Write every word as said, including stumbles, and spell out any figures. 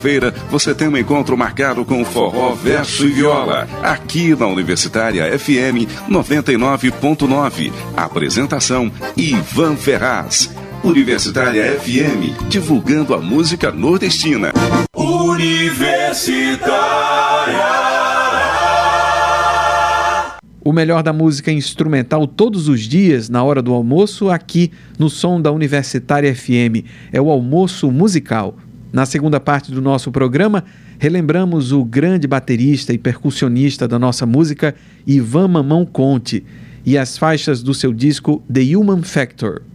Feira, você tem um encontro marcado com forró, verso e viola, aqui na Universitária F M noventa e nove ponto nove. Apresentação: Ivan Ferraz. Universitária F M, divulgando a música nordestina. Universitária. O melhor da música instrumental todos os dias, na hora do almoço, aqui no som da Universitária F M. É o Almoço Musical. Na segunda parte do nosso programa, relembramos o grande baterista e percussionista da nossa música, Ivan Mamão Conte, e as faixas do seu disco The Human Factor.